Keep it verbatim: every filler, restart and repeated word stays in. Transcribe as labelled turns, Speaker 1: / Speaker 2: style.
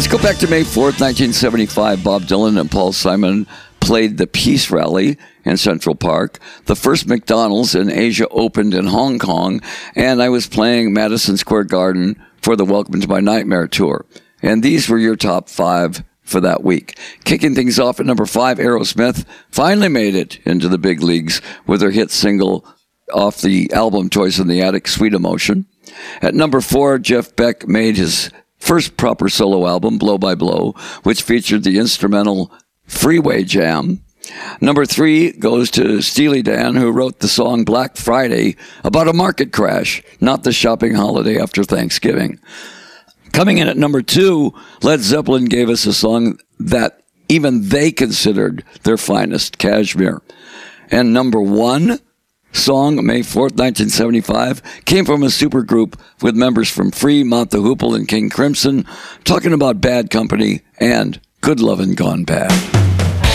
Speaker 1: Let's go back to May fourth, nineteen seventy-five. Bob Dylan and Paul Simon played the Peace Rally in Central Park. The first McDonald's in Asia opened in Hong Kong, and I was playing Madison Square Garden for the Welcome to My Nightmare tour. And these were your top five for that week. Kicking things off at number five, Aerosmith finally made it into the big leagues with their hit single off the album Toys in the Attic, Sweet Emotion. At number four, Jeff Beck made his first proper solo album, Blow by Blow, which featured the instrumental Freeway Jam. Number three goes to Steely Dan, who wrote the song Black Friday about a market crash, not the shopping holiday after Thanksgiving. Coming in at number two, Led Zeppelin gave us a song that even they considered their finest, Kashmir. And number one song, May fourth, nineteen seventy-five, came from a supergroup with members from Free, Mott the Hoople, and King Crimson, talking about Bad Company and Good Lovin' Gone Bad.